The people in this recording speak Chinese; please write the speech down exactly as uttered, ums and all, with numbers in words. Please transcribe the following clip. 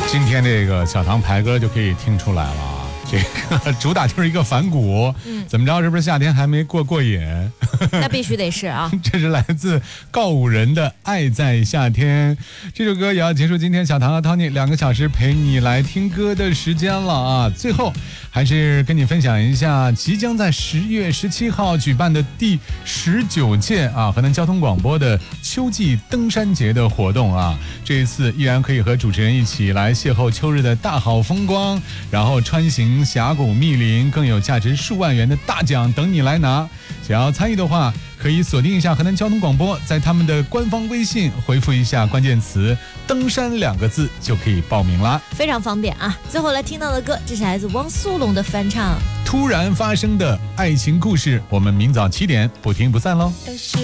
今天这个小唐排歌就可以听出来了啊，这个主打就是一个反骨，嗯，怎么着？是不是夏天还没过过瘾？ 那必须得是啊！ 这是来自告五人的《爱在夏天》这首歌，也要结束今天小唐和 Tony 两个小时陪你来听歌的时间了啊！最后还是跟你分享一下即将在十月十七号举办的第十九届啊河南交通广播的秋季登山节的活动啊！这一次依然可以和主持人一起来邂逅秋日的大好风光，然后穿行峡谷密林，更有价值数万元的大奖等你来拿。想要参与的话，可以锁定一下河南交通广播，在他们的官方微信回复一下关键词登山两个字就可以报名啦， 非常方便啊！最后来听到的歌，这是来自汪苏泷的翻唱， 突然发生的爱情故事。我们明早七点不听不散喽。